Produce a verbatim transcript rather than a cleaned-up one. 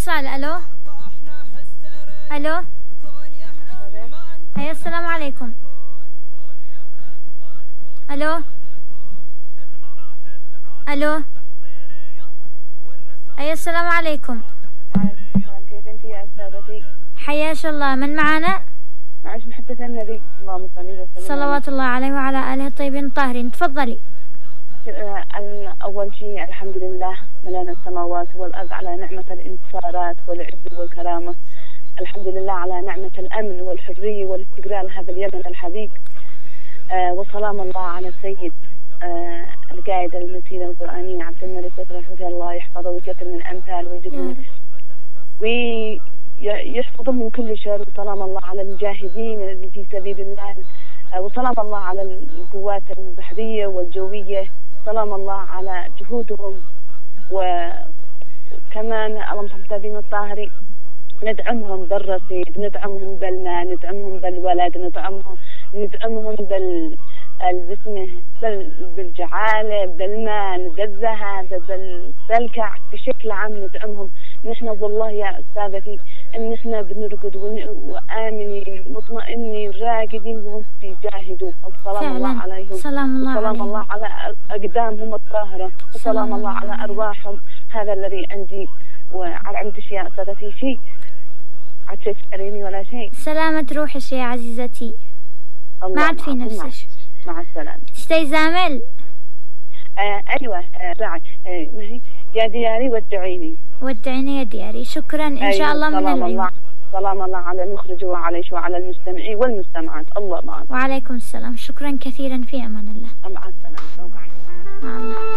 اتصال. الو الو هيا السلام عليكم. الو الو هيا السلام عليكم. كيف انت يا استاذتي؟ حياش الله. من معنا؟ معش محدث النبي اللهم صل وسلم صلوات الله عليه وعلى آله الطيبين الطاهرين. تفضلي. أول شيء الحمد لله ملأنا السماوات والأرض على نعمة الانتصارات والعز والكرامة. الحمد لله على نعمة الأمن والحرية والاستقرار هذا اليمن الحبيب. آه وسلام الله على السيد آه القائد المتين القرآني عبد الملك رحمه الله يحفظه ويكثر من أمثال ويجب ويحفظه من كل شر. وسلام الله على المجاهدين اللي في سبيل الله. آه وسلام الله على القوات البحرية والجوية. سلام الله على جهودهم. وكمان اللهم صل على الطاهري ندعمهم بالرصيد، ندعمهم بالمال، ندعمهم بالولد، ندعمهم ندعمهم بال باسمه بالجعاله، بالمال، بالذهب، بالكعك، بشكل عام ندعمهم. نحن والله يا استاذتي ان احنا بنرقد وامنين مطمئنين راقدين وهم بيجاهدوا. سلام الله عليهم. سلام الله وسلام عليهم. الله على اقدامهم الطاهره. وسلام الله على ارواحهم. هذا الذي عندي. وعلى عندك يا استاذتي شيء عاد تسأليني ولا شيء؟ سلامة روحك يا عزيزتي. ما عاد في نفسك. مع السلامة. تشتي زامل؟ آه أيوة آه راعي آه ما هي يا دياري ودعيني. ودعيني يا دياري. شكرا إن أيوة. شاء الله من سلام العيون. الله سلام الله على المخرج وعليش وعلى المستمعين والمستمعات. الله معك. وعليكم السلام. شكرا كثيرا. في أمان الله. مع السلامة. مع الله.